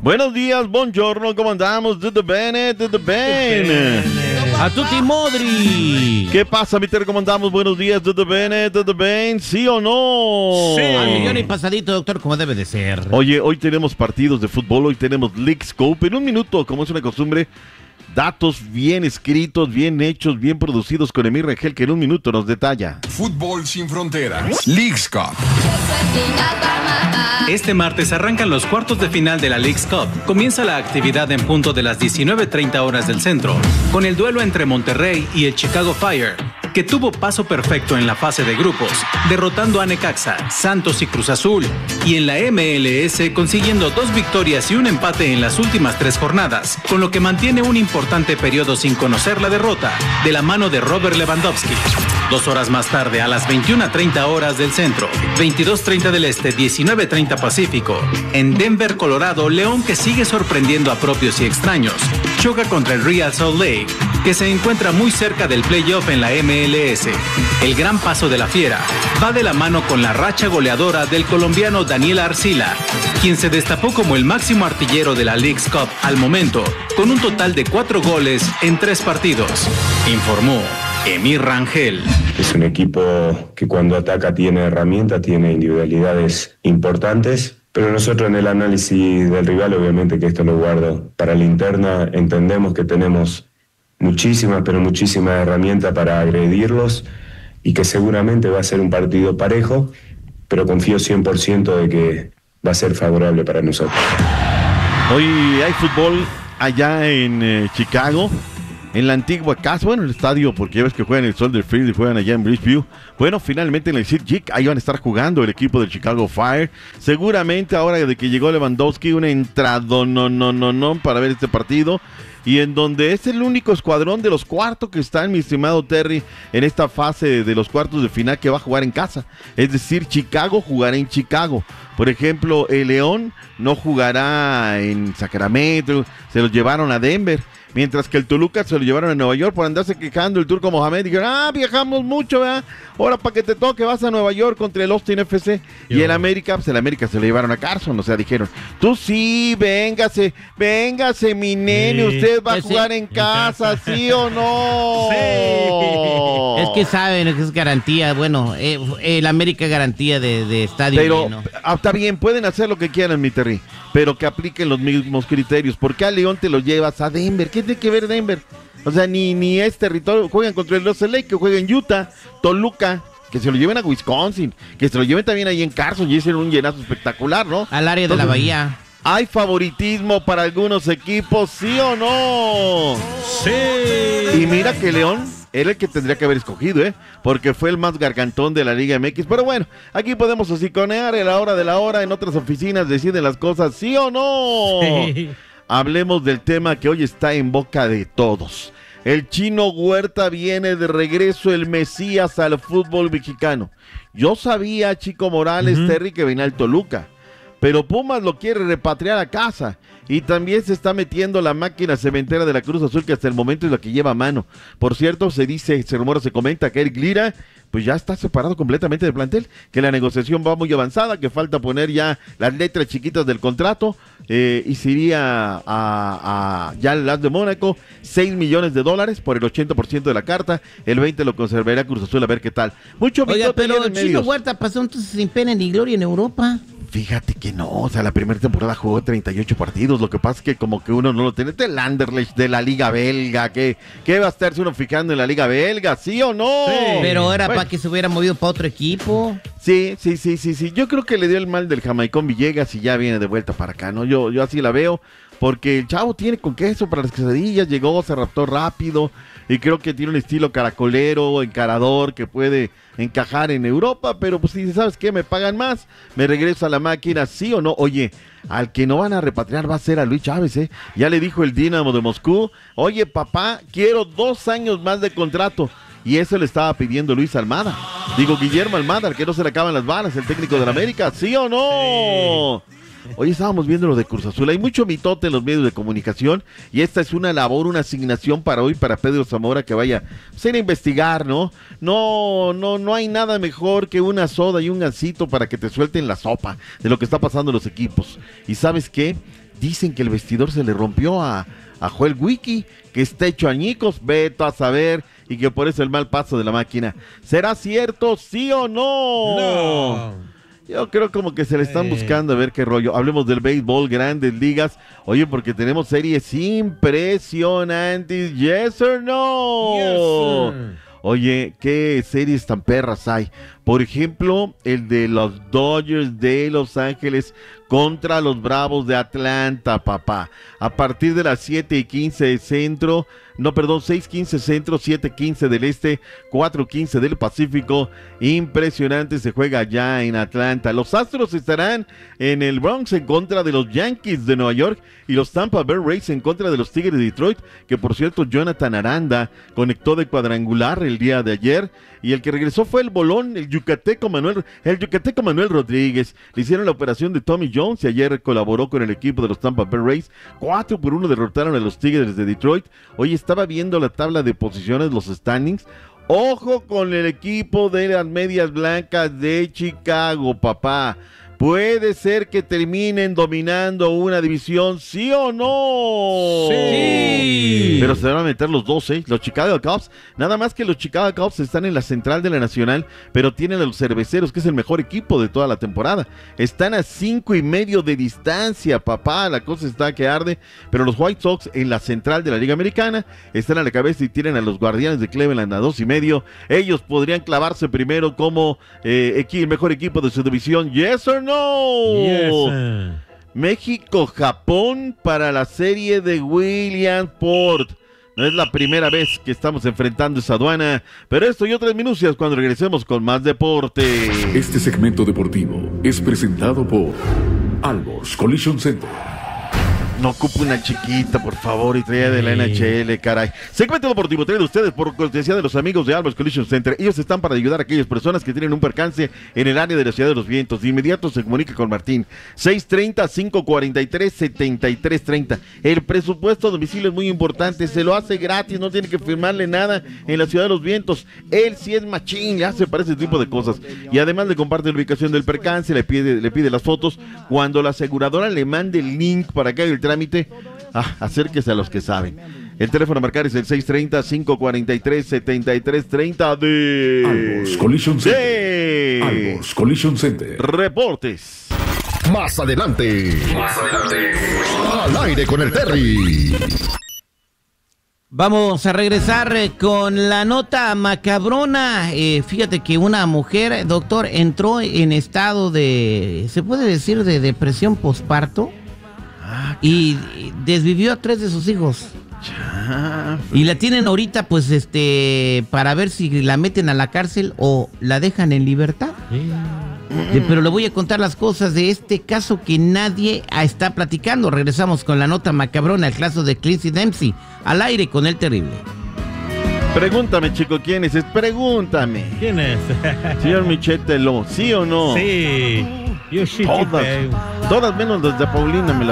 Buenos días, buongiorno, ¿cómo andamos? Tutto bene, tutto bene. A tutti modri. ¿Qué pasa, mi Terry? ¿Cómo andamos? Buenos días, tutto bene, ¿sí o no? Sí. Al millón y pasadito, doctor, como debe de ser. Oye, hoy tenemos partidos de fútbol, hoy tenemos League Scope. En un minuto, como es una costumbre, datos bien escritos, bien hechos, bien producidos con Emir Rangel, que en un minuto nos detalla. Fútbol sin fronteras. Leagues Cup. Este martes arrancan los cuartos de final de la Leagues Cup. Comienza la actividad en punto de las 19:30 horas del centro, con el duelo entre Monterrey y el Chicago Fire, que tuvo paso perfecto en la fase de grupos, derrotando a Necaxa, Santos y Cruz Azul, y en la MLS consiguiendo 2 victorias y un empate en las últimas 3 jornadas, con lo que mantiene un importante periodo sin conocer la derrota, de la mano de Robert Lewandowski. 2 horas más tarde, a las 21:30 horas del centro, 22:30 del este, 19:30 Pacífico, en Denver, Colorado, León, que sigue sorprendiendo a propios y extraños, choca contra el Real Salt Lake, que se encuentra muy cerca del playoff en la MLS. El gran paso de la Fiera va de la mano con la racha goleadora del colombiano Daniel Arcila, quien se destapó como el máximo artillero de la Leagues Cup al momento, con un total de 4 goles en 3 partidos. Informó Emir Rangel. Es un equipo que cuando ataca tiene herramientas, tiene individualidades importantes, pero nosotros en el análisis del rival, obviamente que esto lo guardo para la interna, entendemos que tenemos muchísimas herramientas para agredirlos y que seguramente va a ser un partido parejo, pero confío 100% de que va a ser favorable para nosotros. Hoy hay fútbol allá en Chicago, en la antigua casa, bueno, el estadio, porque ya ves que juegan en el Soldier Field y juegan allá en Bridgeview. Bueno, finalmente en el SeatGeek, ahí van a estar jugando el equipo del Chicago Fire. Seguramente ahora de que llegó Lewandowski, una entrada no para ver este partido. Y en donde es el único escuadrón de los cuartos que está, mi estimado Terry, en esta fase de los cuartos de final que va a jugar en casa. Es decir, Chicago jugará en Chicago. Por ejemplo, el León no jugará en Sacramento, se los llevaron a Denver. Mientras que el Toluca se lo llevaron a Nueva York por andarse quejando el Turco Mohamed. Dijeron, viajamos mucho, ¿verdad? Ahora para que te toque vas a Nueva York contra el Austin FC. Y el América, pues el América se lo llevaron a Carson. O sea, dijeron, tú sí, véngase, mi nene, usted va a jugar en casa, ¿sí o no? Sí. Es que saben que es garantía, bueno, el América garantía de estadio. Pero ¿no? Está bien, pueden hacer lo que quieran, mi Terry, pero que apliquen los mismos criterios. ¿Por qué a León te lo llevas a Denver? ¿Qué tiene que ver Denver? O sea, ni es territorio. Juegan contra el Los Lake, que juega en Utah, Toluca, que se lo lleven a Wisconsin, que se lo lleven también ahí en Carson y hicieron un llenazo espectacular, ¿no? Al área de la bahía. ¿Hay favoritismo para algunos equipos, sí o no? Sí. Y mira que León era el que tendría que haber escogido, porque fue el más gargantón de la Liga MX. Pero bueno, aquí podemos hociconear a la hora de la hora. En otras oficinas deciden las cosas, ¿sí o no? Sí. Hablemos del tema que hoy está en boca de todos. El Chino Huerta viene de regreso, el Mesías al fútbol mexicano. Yo sabía, Chico Morales, Terry, que venía al Toluca, pero Pumas lo quiere repatriar a casa. Y también se está metiendo la máquina cementera de la Cruz Azul, que hasta el momento es la que lleva a mano. Por cierto, se rumora, se comenta que Eric Lira pues ya está separado completamente del plantel, que la negociación va muy avanzada, que falta poner ya las letras chiquitas del contrato, y se iría ya al Las de Mónaco, $6 millones por el 80% de la carta, el 20% lo conservará Cruz Azul, a ver qué tal. Mucho. Oiga, pero Chino Huerta pasó entonces sin pena ni gloria en Europa. Fíjate que no, o sea, la primera temporada jugó 38 partidos, lo que pasa es que como que uno no lo tiene, del Anderlecht de la Liga Belga, ¿qué va a estarse uno fijando en la Liga Belga, sí o no? Sí, pero era para que se hubiera movido para otro equipo. Sí, yo creo que le dio el mal del Jamaicón Villegas y ya viene de vuelta para acá, ¿no? Yo así la veo, porque el chavo tiene con queso para las quesadillas, llegó, se raptó rápido, y creo que tiene un estilo caracolero, encarador, que puede encajar en Europa, pero pues si ¿sabes qué? Me pagan más, me regreso a la máquina, ¿sí o no? Oye, al que no van a repatriar va a ser a Luis Chávez, ya le dijo el Dinamo de Moscú, oye papá, quiero 2 años más de contrato, y eso le estaba pidiendo Luis Almada, Guillermo Almada, al que no se le acaban las balas, el técnico de la América, ¿sí o no? Sí. Hoy estábamos viendo lo de Cruz Azul, hay mucho mitote en los medios de comunicación y esta es una labor, una asignación para hoy, para Pedro Zamora, que vaya a investigar, ¿no? No hay nada mejor que una soda y un gansito para que te suelten la sopa de lo que está pasando en los equipos. ¿Y sabes qué? dicen que el vestidor se le rompió a Joel Wiki, que está hecho añicos, veto a saber, y que por eso el mal paso de la máquina. ¿Será cierto, sí o no? No. Yo creo como que se le están buscando a ver qué rollo. Hablemos del béisbol, grandes ligas. Oye, porque tenemos series impresionantes. ¿Yes or no? Yes, sir. Oye, qué series tan perras hay. Por ejemplo, el de los Dodgers de Los Ángeles contra los Bravos de Atlanta, papá. A partir de las 7:15 de centro, 6:15 centro, 7:15 del este, 4:15 del Pacífico. Impresionante, se juega allá en Atlanta. Los Astros estarán en el Bronx en contra de los Yankees de Nueva York y los Tampa Bay Rays en contra de los Tigres de Detroit, que por cierto Jonathan Aranda conectó de cuadrangular el día de ayer, y el que regresó fue el bolón, el yucateco Manuel Rodríguez. Le hicieron la operación de Tommy Jones y ayer colaboró con el equipo de los Tampa Bay Rays. 4-1 derrotaron a los Tigres de Detroit. Hoy estaba viendo la tabla de posiciones, los standings. Ojo con el equipo de las Medias Blancas de Chicago, papá. Puede ser que terminen dominando una división, ¿sí o no? Sí. Pero se van a meter los 12, los Chicago Cubs. Nada más que los Chicago Cubs están en la central de la Nacional, pero tienen a los Cerveceros, que es el mejor equipo de toda la temporada. Están a 5.5 de distancia, papá. La cosa está que arde. Pero los White Sox en la central de la Liga Americana están a la cabeza y tienen a los Guardianes de Cleveland a 2.5. Ellos podrían clavarse primero como el mejor equipo de su división. ¿Yes or no? Yes, México-Japón para la serie de Williamsport. No es la primera vez que estamos enfrentando esa aduana, pero esto y otras minucias cuando regresemos con más deporte. Este segmento deportivo es presentado por Albors Collision Center. No ocupo una chiquita, por favor, y traía de la NHL, caray. Segmento deportivo traído a ustedes por cortesía de los amigos de Albors Collision Center. Ellos están para ayudar a aquellas personas que tienen un percance en el área de la Ciudad de los Vientos. De inmediato se comunica con Martín. 630-543-7330. El presupuesto a domicilio es muy importante. Se lo hace gratis, no tiene que firmarle nada en la Ciudad de los Vientos. Él sí es machín, le hace para ese tipo de cosas. Y además le comparte la ubicación del percance, le pide las fotos. Cuando la aseguradora le mande el link para que haga el trámite, acérquese a los que saben. El teléfono a marcar es el 630-543-7330 de Albors Collision Center. Albors Collision Center. Reportes. Más adelante. Al aire con el Terry. Vamos a regresar con la nota macabrona. Fíjate que una mujer, doctor, entró en estado de, se puede decir, de depresión posparto. Y desvivió a 3 de sus hijos. Y la tienen ahorita, pues, para ver si la meten a la cárcel o la dejan en libertad. Pero le voy a contar las cosas de este caso que nadie está platicando. Regresamos con la nota macabrona, el caso de Clinchy Dempsey, al aire con el terrible. Pregúntame, chico, ¿quién es? Pregúntame. ¿Quién es? Señor Michetelo, ¿sí o no? Sí. Todas menos las de Paulina me las